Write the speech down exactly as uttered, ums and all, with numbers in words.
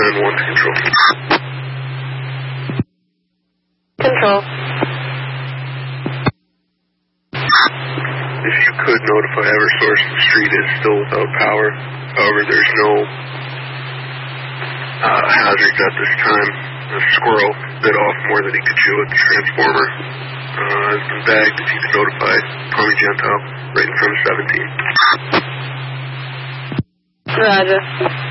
and one to control. Control. If you could notify Eversource, the street is still without power. However, there's no uh, hazards at this time. A squirrel bit off more than he could chew at the transformer. Uh, has been bagged. If you could notify Tommy Gentile, right in front of seventeen. Roger.